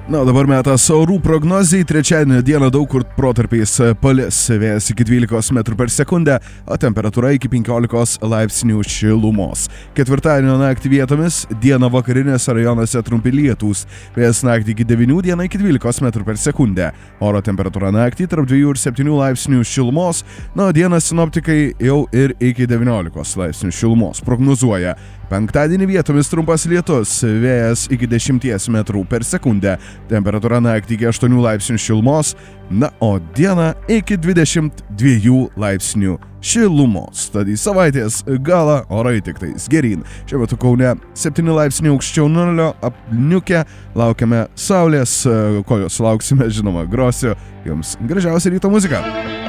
Na, dabar metas orų prognozijai. Trečiadienio dieną daug kur protarpiais palis, vėjas iki 12 metrų per sekundę, o temperatūra iki 15 laipsnių šilumos. Ketvirtadienio naktį vietomis, dieną vakarinėse rajonuose trumpi lietūs, vėjas naktį iki 9, dieną iki 12 metrų per sekundę. Oro temperatūra naktį tarp 2 ir 7 laipsnių šilumos, na, o dieną sinoptikai jau ir iki 19 laipsnių šilumos prognozuoja. Penktadienį vietomis trumpas lietus, vėjas iki 10 metrų per sekundę, temperatūra naktį iki 8 laipsnių šilumos, na, o dieną iki 22 laipsnių šilumos. Tad į savaitės galą orai tik tais geryn. Šiuo metu Kaune 7 laipsnių aukščiau nulio, apniukę, laukiame saulės, ko jos lauksime, žinoma, grosiu jums gražiausia ryto muzika.